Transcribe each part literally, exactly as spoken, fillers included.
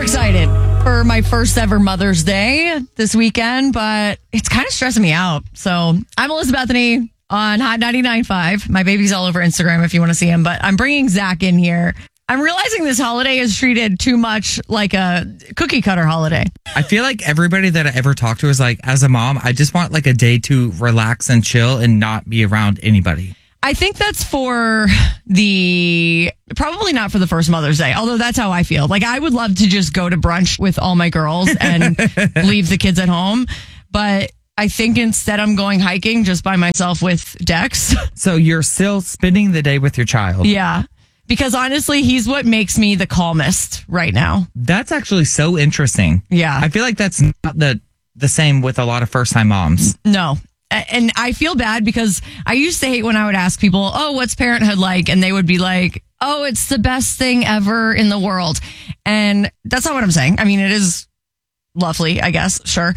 super excited for my first ever Mother's Day this weekend, but it's kind of stressing me out. So I'm Elizabeth Bethany on Hot ninety-nine point five. My baby's all over Instagram if you want to see him, but I'm bringing Zach in here. I'm realizing this holiday is treated too much like a cookie cutter holiday. I feel like everybody that I ever talked to is like, as a mom, I just want like a day to relax and chill and not be around anybody. I think that's for the, probably not for the first Mother's Day, although that's how I feel. Like, I would love to just go to brunch with all my girls and leave the kids at home. But I think instead I'm going hiking just by myself with Dex. So you're still spending the day with your child? Yeah. Because honestly, he's what makes me the calmest right now. That's actually so interesting. Yeah. I feel like that's not the, the same with a lot of first-time moms. No. And I feel bad because I used to hate when I would ask people, oh, what's parenthood like? And they would be like, oh, it's the best thing ever in the world. And that's not what I'm saying. I mean, it is lovely, I guess. Sure.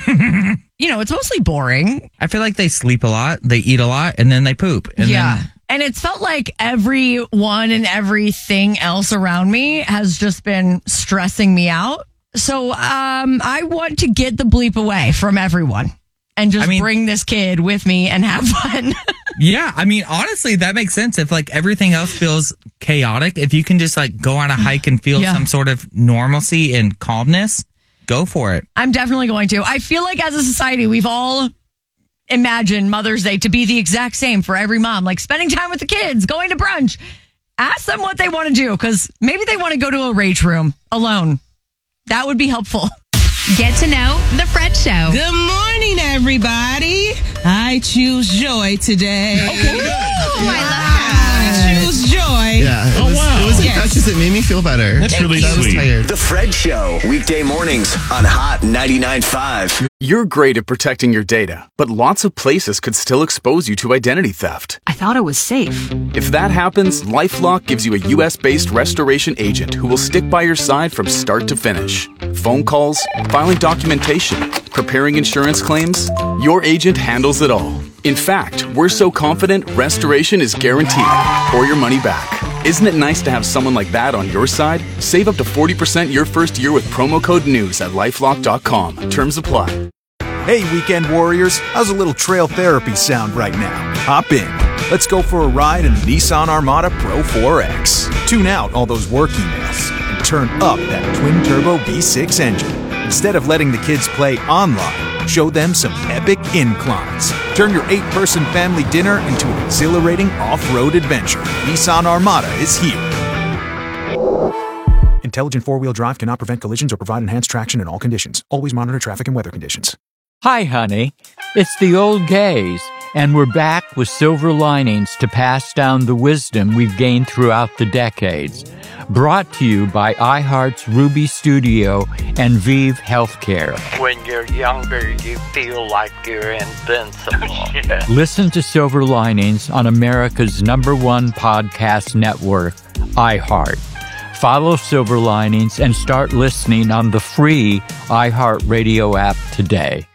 You know, it's mostly boring. I feel like they sleep a lot, they eat a lot, and then they poop. And yeah. Then- and it's felt like everyone and everything else around me has just been stressing me out. So um, I want to get the bleep away from everyone. And just I mean, bring this kid with me and have fun. Yeah, I mean, honestly, that makes sense. If like everything else feels chaotic, if you can just like go on a hike and feel yeah. some sort of normalcy and calmness, go for it. I'm definitely going to. I feel like as a society, we've all imagined Mother's Day to be the exact same for every mom, like spending time with the kids, going to brunch. Ask them what they want to do, because maybe they want to go to a rage room alone. That would be helpful. Get to know The Fred Show. Good morning, everybody. I choose joy today. Okay. Ooh, I love that. I choose joy. Yeah. It oh, was, wow. It was yes. infectious. It made me feel better. That's really I was sweet. tired. The Fred Show, weekday mornings on Hot ninety-nine point five. You're great at protecting your data, but lots of places could still expose you to identity theft. I thought it was safe. If that happens, LifeLock gives you a U S-based restoration agent who will stick by your side from start to finish. Phone calls, filing documentation, preparing insurance claims, your agent handles it all. In fact, we're so confident restoration is guaranteed or your money back. Isn't it nice to have someone like that on your side? Save up to forty percent your first year with promo code NEWS at lifelock dot com. Terms apply. Hey, weekend warriors, how's a little trail therapy sound right now? Hop in. Let's go for a ride in the Nissan Armada Pro four X. Tune out all those work emails and turn up that twin-turbo V six engine. Instead of letting the kids play online, show them some epic inclines. Turn your eight-person family dinner into an exhilarating off-road adventure. Nissan Armada is here. Intelligent four-wheel drive cannot prevent collisions or provide enhanced traction in all conditions. Always monitor traffic and weather conditions. Hi, honey. It's the old gays, and we're back with silver linings to pass down the wisdom we've gained throughout the decades. Brought to you by iHeart's Ruby Studio and Vive Healthcare. When you're younger, you feel like you're invincible. Yeah. Listen to Silver Linings on America's number one podcast network, iHeart. Follow Silver Linings and start listening on the free iHeartRadio app today.